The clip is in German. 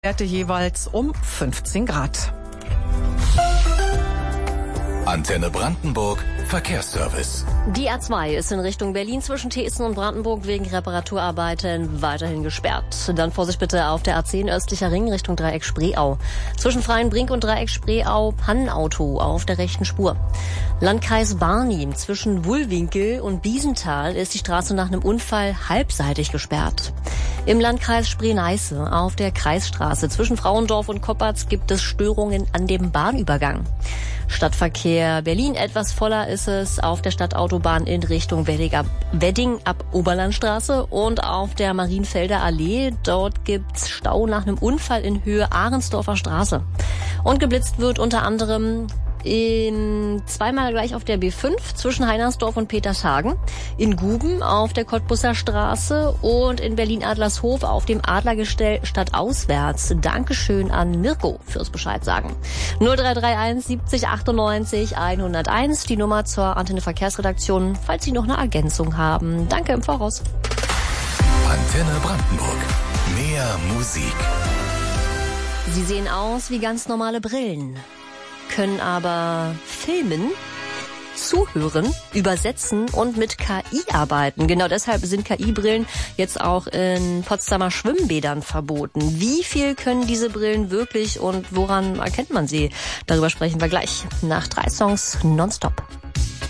Werte jeweils um 15 Grad. Antenne Brandenburg Verkehrsservice. Die A2 ist in Richtung Berlin zwischen Teeßen und Brandenburg wegen Reparaturarbeiten weiterhin gesperrt. Dann Vorsicht bitte auf der A10 östlicher Ring Richtung Dreieck Spreeau. Zwischen Freienbrink und Dreieck Spreeau Pannenauto auf der rechten Spur. Landkreis Barnim zwischen Wullwinkel und Biesenthal ist die Straße nach einem Unfall halbseitig gesperrt. Im Landkreis Spree-Neiße auf der Kreisstraße zwischen Frauendorf und Koppertz gibt es Störungen an dem Bahnübergang. Stadtverkehr Berlin etwas voller ist es auf der Stadtautobahn in Richtung Wedding ab Oberlandstraße und auf der Marienfelder Allee. Dort gibt's Stau nach einem Unfall in Höhe Ahrensdorfer Straße. Und geblitzt wird unter anderem zweimal gleich auf der B5 zwischen Heinersdorf und Petershagen, in Guben auf der Cottbusser Straße und in Berlin-Adlershof auf dem Adlergestell stadtauswärts. Dankeschön an Mirko fürs Bescheid sagen. 0331 70 98 101, die Nummer zur Antenne Verkehrsredaktion, falls Sie noch eine Ergänzung haben. Danke im Voraus. Antenne Brandenburg. Mehr Musik. Sie sehen aus wie ganz normale Brillen, können aber filmen, zuhören, übersetzen und mit KI arbeiten. Genau deshalb sind KI-Brillen jetzt auch in Potsdamer Schwimmbädern verboten. Wie viel können diese Brillen wirklich und woran erkennt man sie? Darüber sprechen wir gleich nach 3 Songs nonstop.